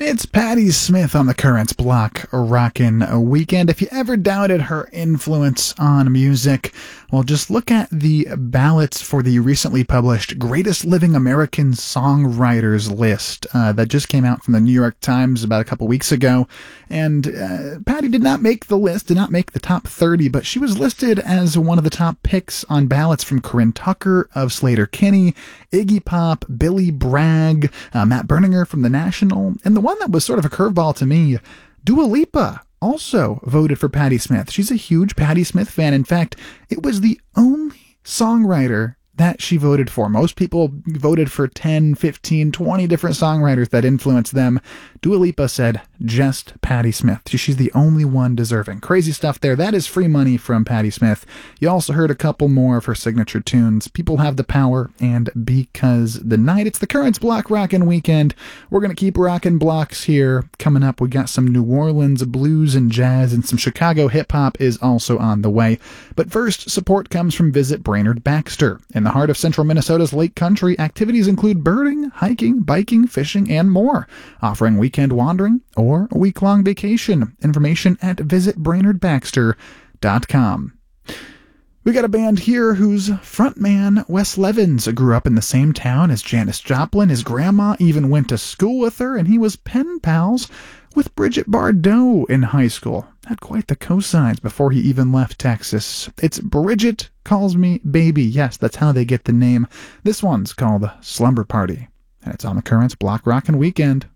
It's Patti Smith on the Currents Block Rockin' Weekend. If you ever doubted her influence on music, well, just look at the ballots for the recently published Greatest Living American Songwriters list that just came out from the New York Times about a couple weeks ago. And Patti did not make the list, did not make the top 30, but she was listed as one of the top picks on ballots from Corinne Tucker of Sleater-Kinney, Iggy Pop, Billy Bragg, Matt Berninger from The National, and the one that was sort of a curveball to me, Dua Lipa also voted for Patti Smith. She's a huge Patti Smith fan. In fact, it was the only songwriter that she voted for. Most people voted for 10, 15, 20 different songwriters that influenced them. Dua Lipa said just Patti Smith. She's the only one deserving. Crazy stuff there. That is free money from Patti Smith. You also heard a couple more of her signature tunes, People Have the Power and Because the Night. It's the Currents Block Rockin' Weekend. We're going to keep rocking blocks here. Coming up, we got some New Orleans blues and jazz, and some Chicago hip-hop is also on the way. But first, support comes from Visit Brainerd Baxter. In the heart of central Minnesota's Lake Country, activities include birding, hiking, biking, fishing, and more, offering weekend wandering or a week-long vacation. Information at visitbrainerdbaxter.com. We got a band here whose frontman, Wes Levens, grew up in the same town as Janis Joplin. His grandma even went to school with her, and he was pen pals with Brigitte Bardot in high school. Had quite the cosigns before he even left Texas. It's Bridget Calls Me Baby. Yes, that's how they get the name. This one's called Slumber Party, and it's on the Currents Block Rockin' Weekend.